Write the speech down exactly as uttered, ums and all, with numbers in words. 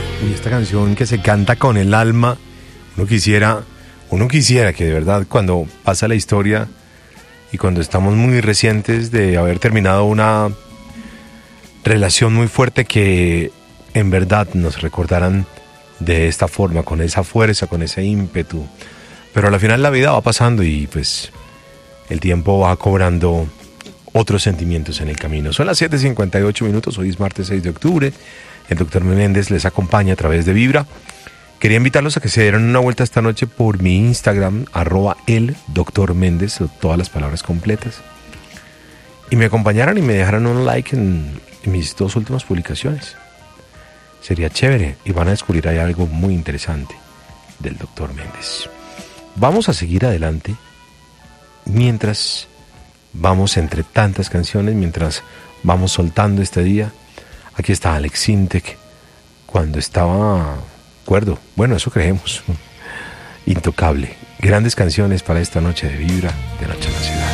Y esta canción que se canta con el alma, uno quisiera, uno quisiera que de verdad cuando pasa la historia y cuando estamos muy recientes de haber terminado una relación muy fuerte, que en verdad nos recordaran de esta forma, con esa fuerza, con ese ímpetu. Pero al final la vida va pasando y pues el tiempo va cobrando otros sentimientos en el camino. Son las siete cincuenta y ocho minutos, hoy es martes seis de octubre. El doctor Méndez les acompaña a través de Vibra. Quería invitarlos a que se dieran una vuelta esta noche por mi Instagram, arroba el doctor Méndez, todas las palabras completas, y me acompañaran y me dejaran un like en, en mis dos últimas publicaciones. Sería chévere y van a descubrir ahí algo muy interesante del doctor Méndez. Vamos a seguir adelante mientras vamos entre tantas canciones, mientras vamos soltando este día. Aquí está Alex Sintek cuando estaba cuerdo. Bueno, eso creemos. Intocable. Grandes canciones para esta noche de Vibra, de Noche en la Ciudad.